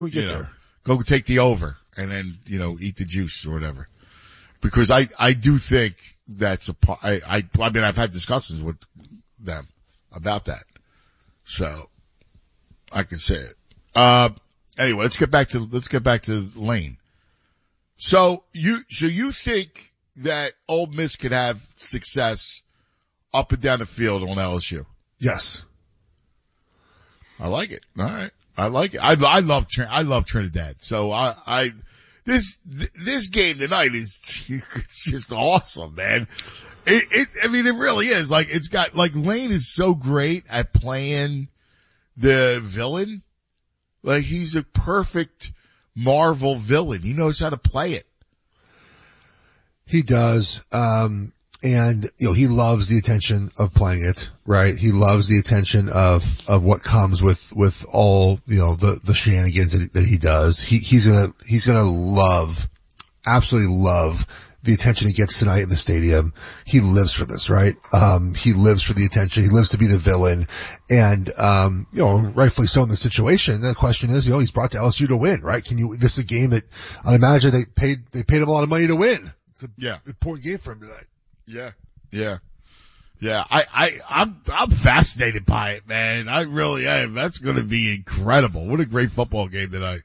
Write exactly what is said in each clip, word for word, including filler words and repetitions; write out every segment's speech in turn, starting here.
We get you know, there. Go take the over and then, you know, eat the juice or whatever. Because I, I do think that's a part, I, I, I mean, I've had discussions with them about that. So, I can say it. Uh, anyway, let's get back to, let's get back to Lane. So you, so you think that Ole Miss could have success up and down the field on L S U? Yes. I like it. All right. I like it. I, I love, I love Trinidad. So I, I, this, this game tonight is it's just awesome, man. It, it, I mean, it really is. Like, it's got, like, Lane is so great at playing the villain. Like, he's a perfect Marvel villain. He knows how to play it. He does. Um, and, you know, he loves the attention of playing it, right? He loves the attention of, of what comes with, with all, you know, the, the shenanigans that, that he does. He, he's gonna, he's gonna love, absolutely love the attention he gets tonight in the stadium. He lives for this, right? Um, he lives for the attention. He lives to be the villain. And, um, you know, rightfully so in the situation. The question is, you know, he's brought to L S U to win, right? Can you, this is a game that I imagine they paid, they paid him a lot of money to win. It's an yeah. important game for him tonight. Yeah. Yeah. Yeah. I, I, I'm, I'm fascinated by it, man. I really am. That's going to be incredible. What a great football game tonight.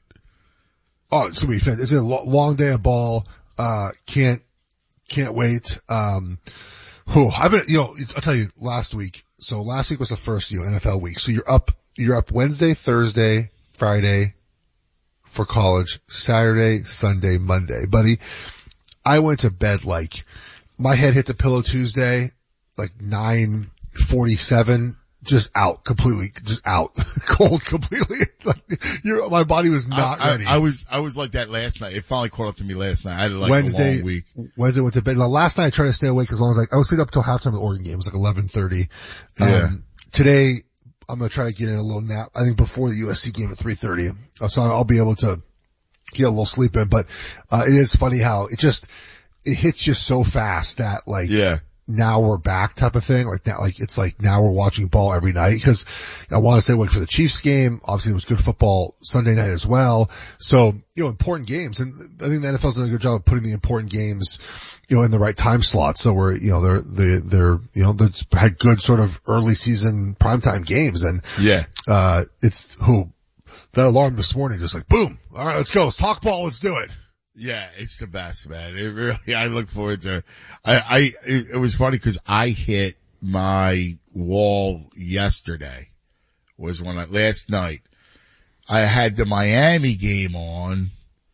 Oh, it's going to be fantastic. It's a long day of ball. Uh, can't, can't wait. Um, whew, I've been, you know, I'll tell you last week. So last week was the first, you know, N F L week. So you're up, you're up Wednesday, Thursday, Friday for college, Saturday, Sunday, Monday. Buddy, I went to bed like, my head hit the pillow Tuesday, like nine forty-seven, just out completely, just out, cold completely. Like, you're, my body was not I, ready. I, I was, I was like that last night. It finally caught up to me last night. I had like Wednesday, a long week. Wednesday went to bed. Now, last night I tried to stay awake as long as like, I was staying up till halftime of the Oregon game. It was like eleven thirty. Yeah. Um, today I'm going to try to get in a little nap. I think before the U S C game at three thirty. So I'll be able to get a little sleep in, but, uh, it is funny how it just, it hits you so fast that like, yeah. now we're back type of thing. Like that, like it's like now we're watching ball every night because I want to stay awake for the Chiefs game. Obviously it was good football Sunday night as well. So, you know, important games. And I think the N F L's done a good job of putting the important games, you know, in the right time slot. So we're, you know, they're, they're, they're, you know, they've had good sort of early season primetime games. And, yeah, uh, it's who that alarm this morning just like, boom. All right, let's go. Let's talk ball. Let's do it. Yeah, it's the best, man. It really, I look forward to, I, I, it, it was funny because I hit my wall yesterday was when I, last night I had the Miami game on.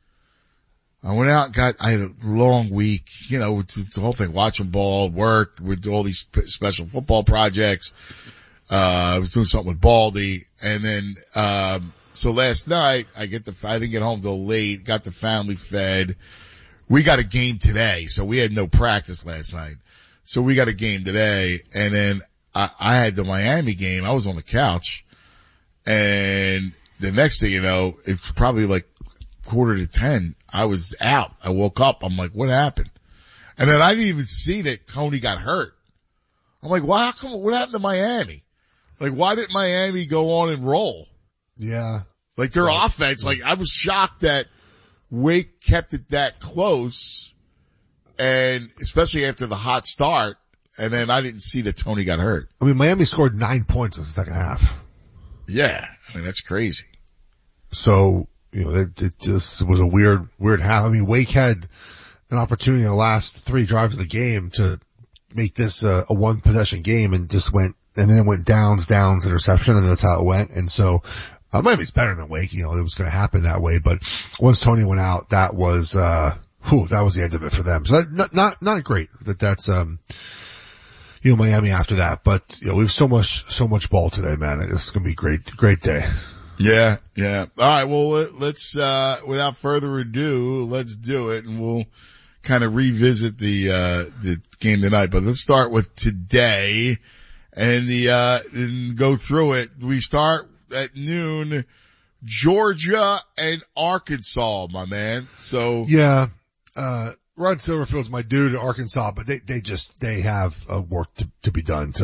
I went out and got, I had a long week, you know, with the whole thing, watching ball, work, with all these special football projects. Uh, I was doing something with Baldy and then, um, so last night, I get the, I didn't get home till late, got the family fed. We got a game today, so we had no practice last night. So we got a game today, and then I, I had the Miami game. I was on the couch, and the next thing you know, it's probably like quarter to ten. I was out. I woke up. I'm like, what happened? And then I didn't even see that Tony got hurt. I'm like, well, how come, what happened to Miami? Like, why didn't Miami go on and roll? Yeah. Like their right. offense, like I was shocked that Wake kept it that close and especially after the hot start and then I didn't see that Tony got hurt. I mean, Miami scored nine points in the second half. Yeah. I mean, that's crazy. So, you know, it, it just was a weird, weird half. I mean, Wake had an opportunity in the last three drives of the game to make this uh, a one possession game and just went, and then it went downs, downs, interception, and that's how it went. And so, Uh, Miami's better than Wake, you know, it was going to happen that way, but once Tony went out, that was, uh, whew, that was the end of it for them. So that, not, not, not great that that's, um, you know, Miami after that, but, you know, we have so much, so much ball today, man. It's going to be a great, great day. Yeah, yeah. All right, well, let's, uh, without further ado, let's do it and we'll kind of revisit the, uh, the game tonight, but let's start with today and the, uh, and go through it. We start at noon, Georgia and Arkansas, my man. So yeah, uh, Ron Silverfield's my dude at Arkansas, but they they just they have uh, work to, to be done to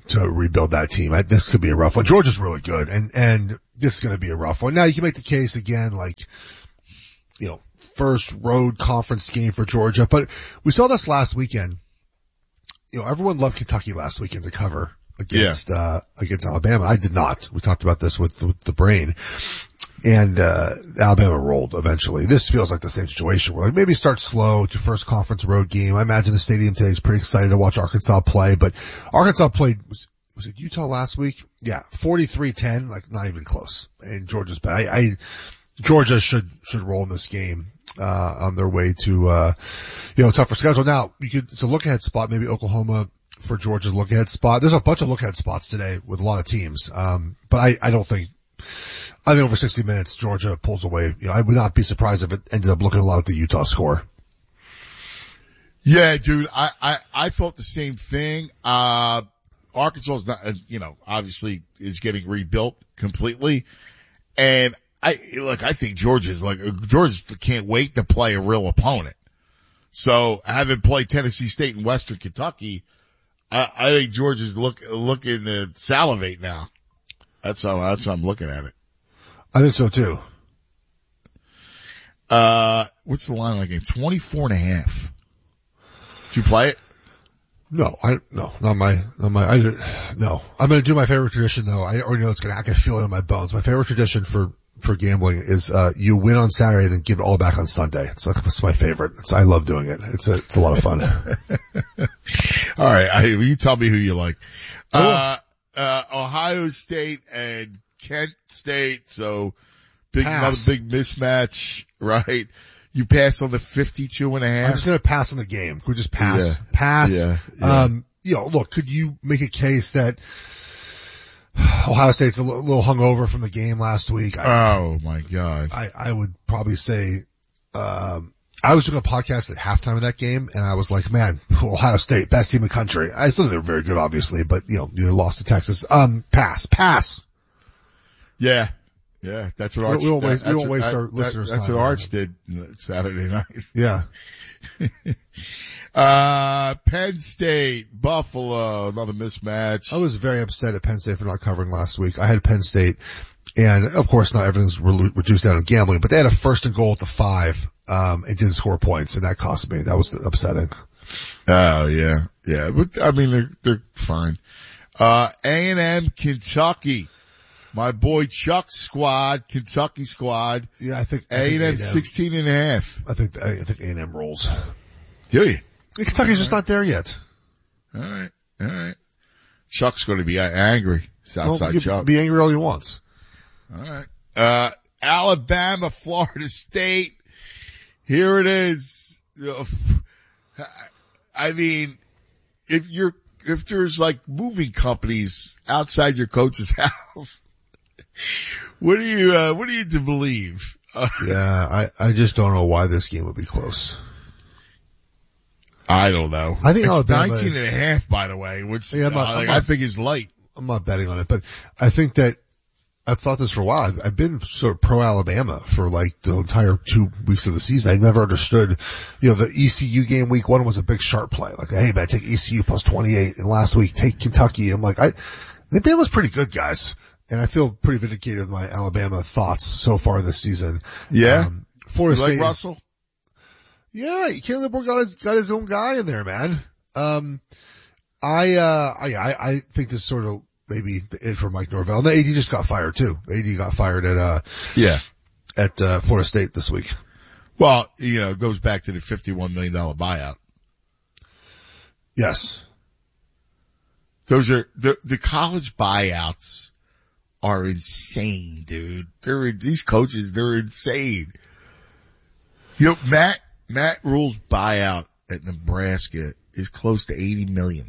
to rebuild that team. I, this could be a rough one. Georgia's really good, and and this is going to be a rough one. Now you can make the case again, like, you know, first road conference game for Georgia, but we saw this last weekend. You know, everyone loved Kentucky last weekend to cover against yeah. uh against Alabama. I did not. We talked about this with, with the brain. And, uh, Alabama rolled eventually. This feels like the same situation where like maybe start slow to first conference road game. I imagine the stadium today is pretty excited to watch Arkansas play, but Arkansas played, was, was it Utah last week? Yeah, forty-three ten, like not even close. And Georgia's bad. I, I, Georgia should, should roll in this game, uh, on their way to, uh, you know, tougher schedule. Now, you could, it's a look ahead spot, maybe Oklahoma for Georgia's look ahead spot. There's a bunch of look ahead spots today with a lot of teams. Um, but I, I don't think, I think over sixty minutes, Georgia pulls away. You know, I would not be surprised if it ended up looking a lot like the Utah score. Yeah, dude, I, I, I thought the same thing. Uh, Arkansas is not, uh, you know, obviously is getting rebuilt completely. And I, look, I think Georgia's like, Georgia can't wait to play a real opponent. So having played Tennessee State and Western Kentucky, I, I think Georgia's look, looking to salivate now. That's how, that's how I'm looking at it. I think so too. Uh, what's the line on that game? twenty-four and a half. Did you play it? No, I, no, not my, not my, I didn't, no. I'm gonna do my favorite tradition though. I already know it's gonna, I can feel it in my bones. My favorite tradition for, for gambling is, uh, you win on Saturday then give it all back on Sunday. It's like, it's my favorite. It's, I love doing it. It's a, it's a lot of fun. All right. I, you tell me who you like. Uh, uh, Ohio State and Kent State, so big, pass. Another big mismatch, right? You pass on the fifty-two and a half. I'm just gonna pass on the game. Could we just pass? Yeah. Pass. Yeah. Yeah. Um, you know, look, could you make a case that Ohio State's a little, little hungover from the game last week? I, oh my God. I, I would probably say, um, I was doing a podcast at halftime of that game and I was like, man, Ohio State, best team in the country. I still think they're very good, obviously, but you know, they lost to Texas. Um, pass, pass. Yeah. Yeah. That's what Arch, we won't waste, that, we won't waste that, our that, listeners' That's time. what Arch did Saturday night. Yeah. uh, Penn State, Buffalo, another mismatch. I was very upset at Penn State for not covering last week. I had Penn State and of course not everything's re- reduced down to gambling, but they had a first and goal at the five, um, and didn't score points and that cost me. That was upsetting. Oh yeah. Yeah. But I mean, they're, they're fine. Uh, A and M, Kentucky. My boy Chuck's squad, Kentucky squad. Yeah, I think A and M sixteen and a half. I think I think A and M rolls. Do you? Kentucky's just not there yet. All right, all right. Chuck's going to be angry. Southside well, Chuck. Be angry all he wants. All right. Uh, Alabama, Florida State. Here it is. I mean, if you're if there's like moving companies outside your coach's house. What do you, uh, what do you to believe? Uh, yeah, I, I just don't know why this game would be close. I don't know. I think it's Alabama nineteen is, and a half, by the way, which yeah, I'm not, uh, I'm like, not, I think is light. I'm not betting on it, but I think that I've thought this for a while. I've, I've been sort of pro Alabama for like the entire two weeks of the season. I never understood, you know, the E C U game week one was a big sharp play. Like, hey man, take E C U plus twenty-eight, and last week take Kentucky. I'm like, I, Alabama's pretty good, guys. And I feel pretty vindicated with my Alabama thoughts so far this season. Yeah. Um, Florida you State. Like Russell? Is, yeah, Caleb Moore got his, got his own guy in there, man. Um, I, uh, I, I think this sort of maybe it for Mike Norvell. And the A D just got fired too. A D got fired at, uh, yeah, at, uh, Florida State this week. Well, you know, it goes back to the fifty-one million dollars buyout. Yes. Those are, the, the college buyouts are insane, dude. They're, these coaches, they're insane. You know, Matt, Matt Rule's buyout at Nebraska is close to eighty million.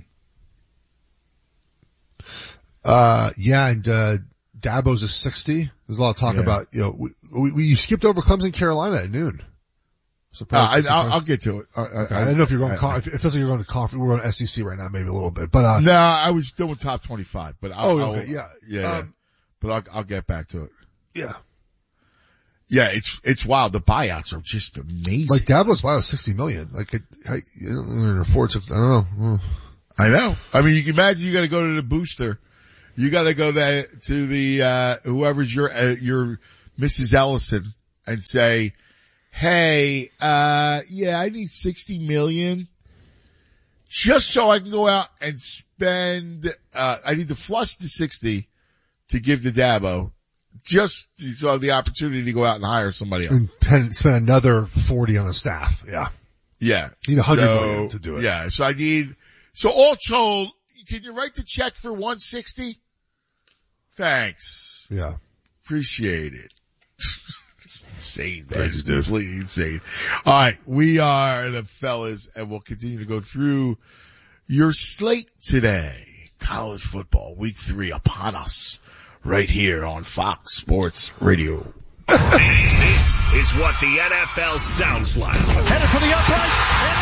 Uh, yeah, and, uh, Dabo's is sixty. There's a lot of talk yeah. about, you know, we, we, we, you skipped over Clemson, Carolina at noon. Surprised, uh, I, I'll, I'll get to it. I, okay. I, I don't know if you're going to, con- it feels like you're going to conference. We're going to S E C right now, maybe a little bit, but, uh. No, I was doing top twenty-five, but I'll, oh, okay, I'll, yeah. Yeah, um, but I'll, I'll get back to it. Yeah. Yeah, it's, it's wild. The buyouts are just amazing. Like Dabo's buyout was sixty million. Like, it, I, you don't afford sixty, I don't know. I know. I mean, you can imagine you got to go to the booster. You got to go to, to the, uh, whoever's your, uh, your Missus Ellison and say, hey, uh, yeah, I need sixty million just so I can go out and spend, uh, I need to flush the sixty to give to Dabo just so I have the opportunity to go out and hire somebody else. And spend another forty on a staff. Yeah. Yeah. You need a hundred so, million to do it. Yeah. So I need, so all told, can you write the check for one sixty? Thanks. Yeah. Appreciate it. It's insane, man. It's completely insane. All right. We are the fellas and we'll continue to go through your slate today. College football week three upon us right here on Fox Sports Radio. This is what the N F L sounds like. Headed for the uprights.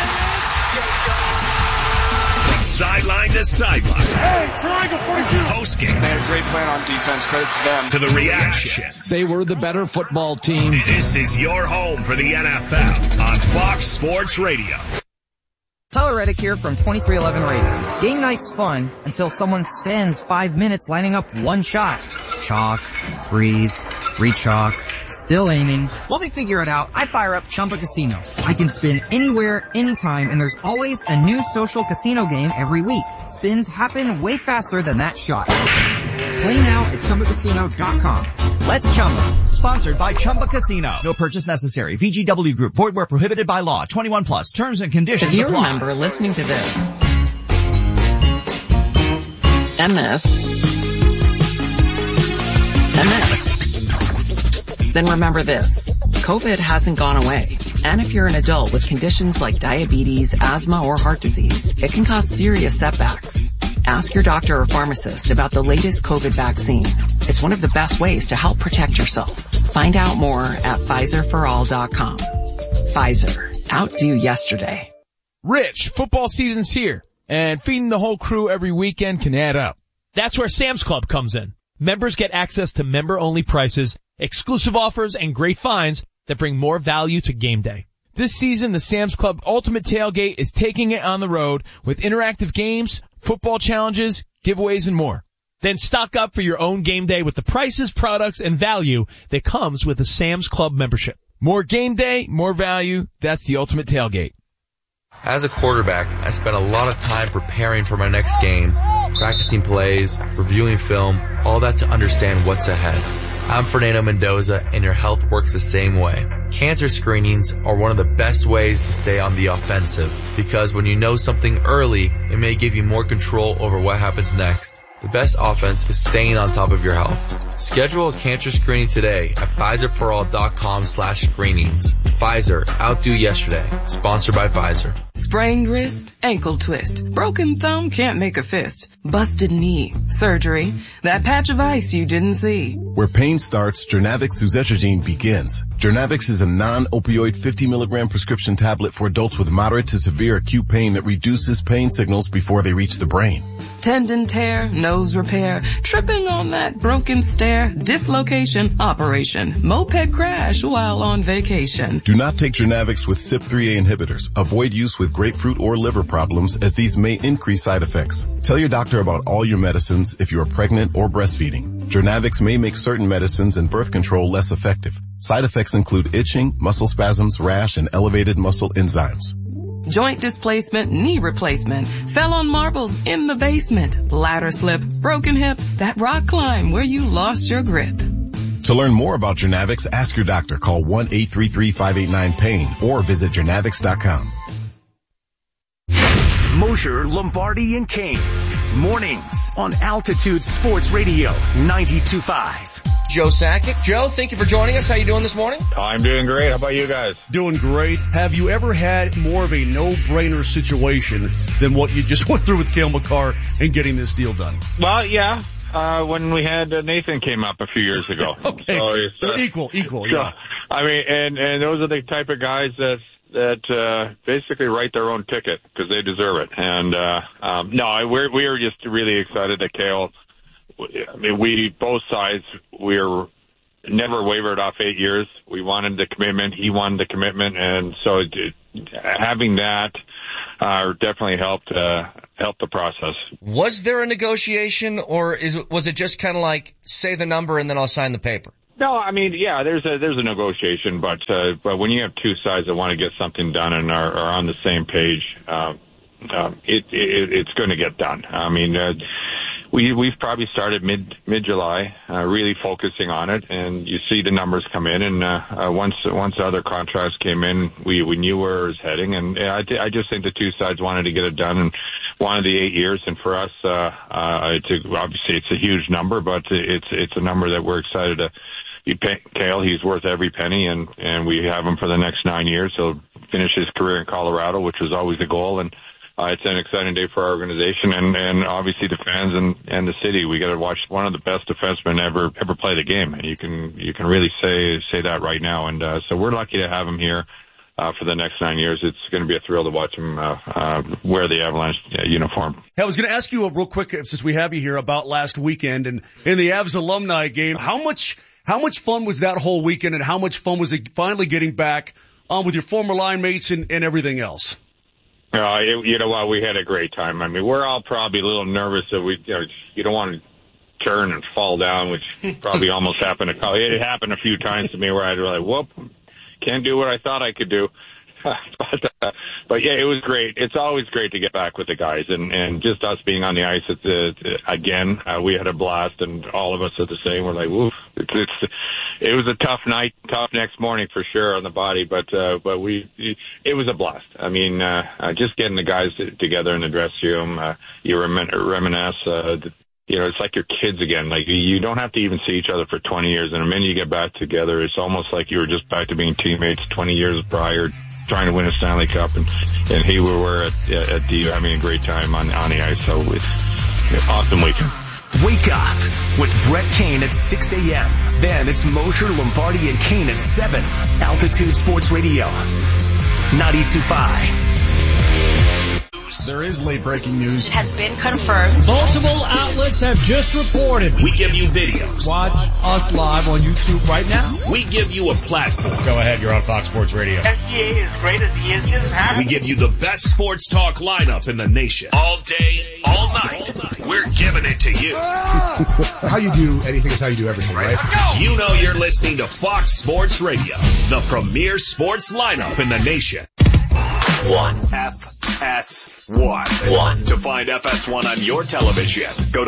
From sideline to sideline. Hey, triangle forty-two. Post game. They had a great plan on defense. Credit to them. To the reactions. They were the better football team. This is your home for the N F L on Fox Sports Radio. Tyler Reddick here from twenty-three eleven Racing. Game night's fun until someone spends five minutes lining up one shot. Chalk, breathe, re-chalk, still aiming. While they figure it out, I fire up Chumba Casino. I can spin anywhere, anytime, and there's always a new social casino game every week. Spins happen way faster than that shot. Play now at Chumba Casino dot com. Let's Chumba. Sponsored by Chumba Casino. No purchase necessary. V G W Group. Void where prohibited by law. twenty-one plus. Terms and conditions apply. If you apply. remember listening to this. And this. And this. Then remember this. COVID hasn't gone away. And if you're an adult with conditions like diabetes, asthma, or heart disease, it can cause serious setbacks. Ask your doctor or pharmacist about the latest COVID vaccine. It's one of the best ways to help protect yourself. Find out more at Pfizer for all dot com. Pfizer. Outdo yesterday. Rich, football season's here, and feeding the whole crew every weekend can add up. That's where Sam's Club comes in. Members get access to member-only prices, exclusive offers, and great finds that bring more value to game day. This season, the Sam's Club Ultimate Tailgate is taking it on the road with interactive games, football challenges, giveaways, and more. Then stock up for your own game day with the prices, products, and value that comes with a Sam's Club membership. More game day, more value. That's the Ultimate Tailgate. As a quarterback, I spent a lot of time preparing for my next game, practicing plays, reviewing film, all that to understand what's ahead. I'm Fernando Mendoza, and your health works the same way. Cancer screenings are one of the best ways to stay on the offensive, because when you know something early, it may give you more control over what happens next. The best offense is staying on top of your health. Schedule a cancer screening today at Pfizer for all dot com slash screenings. Pfizer, outdo yesterday. Sponsored by Pfizer. Sprained wrist, ankle twist, broken thumb, can't make a fist, busted knee, surgery, that patch of ice you didn't see. Where pain starts, Jernavix suzetrigine begins. Jernavix is a non-opioid fifty milligram prescription tablet for adults with moderate to severe acute pain that reduces pain signals before they reach the brain. Tendon tear, nose repair, tripping on that broken stair, dislocation, operation, moped crash while on vacation. Do not take Jernavix with C Y P three A inhibitors. Avoid use with grapefruit or liver problems, as these may increase side effects. Tell your doctor about all your medicines if you are pregnant or breastfeeding. Jernavix may make certain medicines and birth control less effective. Side effects include itching, muscle spasms, rash, and elevated muscle enzymes. Joint displacement, knee replacement, fell on marbles in the basement, ladder slip, broken hip, that rock climb where you lost your grip. To learn more about Jernavix, ask your doctor. Call one eight three three, five eight nine, pain or visit Jernavix dot com. Mosher, Lombardi, and Kane. Mornings on Altitude Sports Radio ninety-two point five. Joe Sakic. Joe, thank you for joining us. How you doing this morning? I'm doing great. How about you guys? Doing great. Have you ever had more of a no-brainer situation than what you just went through with Cale Makar and getting this deal done? Well, yeah. Uh, when we had uh, Nathan came up a few years ago. Okay. So, so uh, equal, equal, so, yeah. I mean, and, and those are the type of guys that, that, uh, basically write their own ticket because they deserve it. And, uh, um, no, we're, we are just really excited that Cale, I mean, we, both sides, we're never wavered off eight years. We wanted the commitment. He wanted the commitment. And so it, having that, uh, definitely helped, uh, help the process. Was there a negotiation, or is it, was it just kind of like, say the number and then I'll sign the paper? No, I mean, yeah, there's a there's a negotiation, but uh, but when you have two sides that want to get something done and are, are on the same page, uh, uh, it, it it's going to get done. I mean, uh, we we've probably started mid mid July, uh, really focusing on it, and you see the numbers come in, and uh, uh, once once other contracts came in, we we knew where it was heading, and I I just think the two sides wanted to get it done and wanted the eight years, and for us, uh, uh, it's a, obviously it's a huge number, but it's it's a number that we're excited to. You pay Cale, he's worth every penny, and, and we have him for the next nine years. He'll finish his career in Colorado, which was always the goal, and uh, it's an exciting day for our organization and, and obviously the fans and, and the city. We got to watch one of the best defensemen ever ever play the game, and you can you can really say say that right now. And uh, so we're lucky to have him here uh, for the next nine years. It's going to be a thrill to watch him uh, uh, wear the Avalanche uh, uniform. Hey, I was going to ask you a real quick, since we have you here, about last weekend and in the Avs alumni game. How much How much fun was that whole weekend, and how much fun was it finally getting back um, with your former line mates and, and everything else? Uh, it, you know what? We had a great time. I mean, we're all probably a little nervous that we, you know, you don't want to turn and fall down, which probably almost happened. To, it happened a few times to me where I'd be like, whoop, can't do what I thought I could do. but, uh, but yeah, it was great. It's always great to get back with the guys, and, and just us being on the ice it's, uh, again. Uh, we had a blast, and all of us are the same. We're like, woof. It's, it's it was a tough night, tough next morning for sure on the body, but uh, but we it was a blast. I mean, uh, uh, just getting the guys together in the dressing room, uh, you remin- reminisce. Uh, You know, it's like your kids again. Like, you don't have to even see each other for twenty years, and the minute you get back together, it's almost like you were just back to being teammates twenty years prior, trying to win a Stanley Cup, and, and here we were at, at the, having a great time on, on the ice. So it's an awesome weekend. Wake up with Brett Kane at six a.m. Then it's Mosher, Lombardi, and Kane at seven. Altitude Sports Radio, ninety-two point five. There is late-breaking news. Has been confirmed. Multiple outlets have just reported. We give you videos. Watch us live on YouTube right now. We give you a platform. Go ahead, you're on Fox Sports Radio. S G A is great as he is just happy. We give you the best sports talk lineup in the nation. All day, all night. All night. We're giving it to you. How you do anything is how you do everything, right? You know you're listening to Fox Sports Radio, the premier sports lineup in the nation. One. F S one. One. To find F S one on your television, go to